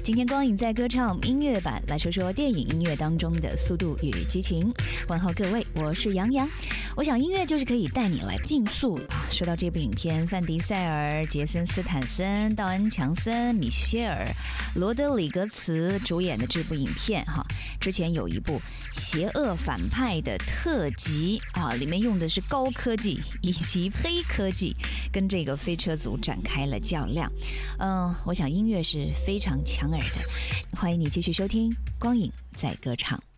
今天光影在歌唱音乐版，来说说电影音乐当中的速度与激情。问候各位，我是杨洋。我想音乐就是可以带你来竞速啊。说到这部影片，范迪塞尔、杰森斯坦森、道恩强森、米歇尔、罗德里格茨主演的这部影片哈，之前有一部邪恶反派的特辑啊，里面用的是高科技以及非科技，跟这个飞车族展开了较量。我想音乐是非常强耳的，欢迎你继续收听光影在歌唱。